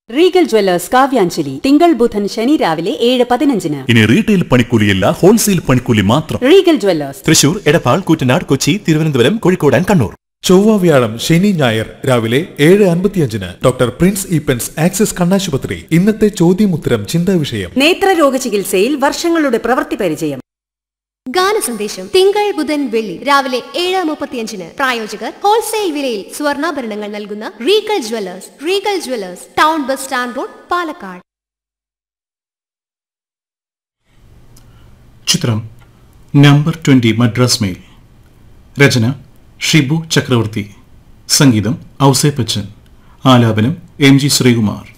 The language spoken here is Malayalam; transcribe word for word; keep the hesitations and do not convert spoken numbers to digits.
റീഗൽ ജ്വല്ലേഴ്സ് കാവ്യാഞ്ജലി തിങ്കൾ ബുധൻ ശനി രാവിലെ ഏഴ് പതിനഞ്ചിന്. ഇനി റീറ്റെയിൽ പണിക്കൂലിയല്ല, ഹോൾസെയിൽ പണിക്കൂലി മാത്രം. Regal Jewellers Thrissur, Edappal, Koottanad, Kochi, Thiruvananthapuram, Kozhikode and Kannur. ചൊവ്വ, വ്യാഴം, ശനി, ഞായർ രാവിലെ ഏഴ് അൻപത്തിയഞ്ചിന് ഡോക്ടർ പ്രിൻസ് ഈപ്പൻസ് ആക്സിസ് കണ്ണാശുപത്രി. ഇന്നത്തെ ചോദ്യമുത്തരം ചിന്താ വിഷയം. നേത്രരോഗ ചികിത്സയിൽ വർഷങ്ങളുടെ പ്രവൃത്തി പരിചയം. ഗാനസന്ദേശം തിങ്കൾ ബുധൻ വെള്ളി രാവിലെ ഏഴ് മുപ്പത്തിയഞ്ചിന്. പ്രായോജകർ ഹോൾസെയിൽ വിലയിൽ സ്വർണ്ണാഭരണങ്ങൾ നൽകുന്ന Regal Jewellers. Regal Jewellers, town bus stand road, Palakkad. ചിത്രം നമ്പർ ട്വന്റി മദ്രാസ് മെയിൽ. രചന ഷിബു ചക്രവർത്തി. സംഗീതം ഔസേപ്പച്ചൻ. ആലാപനം എം ജി ശ്രീകുമാർ.